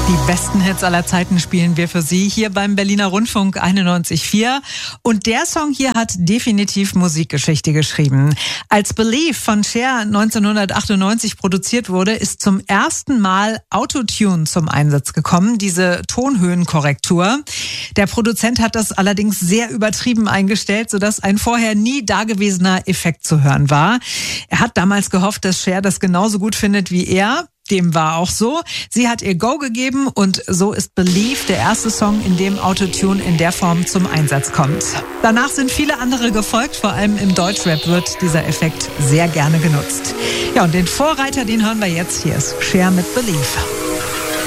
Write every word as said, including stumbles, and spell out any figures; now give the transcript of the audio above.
Die besten Hits aller Zeiten spielen wir für Sie hier beim Berliner Rundfunk einundneunzig Komma vier. Und der Song hier hat definitiv Musikgeschichte geschrieben. Als Believe von Cher neunzehnhundertachtundneunzig produziert wurde, ist zum ersten Mal Autotune zum Einsatz gekommen, diese Tonhöhenkorrektur. Der Produzent hat das allerdings sehr übertrieben eingestellt, sodass ein vorher nie dagewesener Effekt zu hören war. Er hat damals gehofft, dass Cher das genauso gut findet wie er. Dem war auch so. Sie hat ihr Go gegeben und so ist Believe der erste Song, in dem Autotune in der Form zum Einsatz kommt. Danach sind viele andere gefolgt, vor allem im Deutschrap wird dieser Effekt sehr gerne genutzt. Ja, und den Vorreiter, den hören wir jetzt. Hier ist Cher mit Believe.